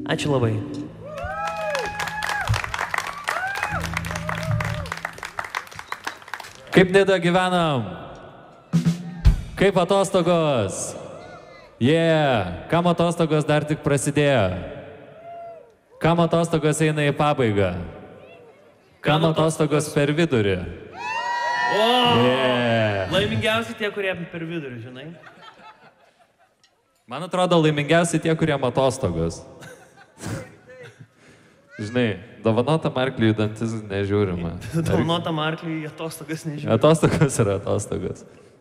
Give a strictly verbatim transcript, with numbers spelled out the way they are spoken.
Ačiū labai. Kaip Nida gyvenam? Kaip atostogos? Yeah. Kam atostogos dar tik prasidėjo? Kam atostogos eina į pabaigą? Kam atostogos per vidurį? O, Yeah. laimingiausi tie, kurie per vidurį, žinai. Man atrodo, laimingiausi tie, kurie atostogos. Žinai, dovanotam arkliui dantis nežiūrima. Dovanotam arkliui atostogas nežinau. Atostogos yra atostogos.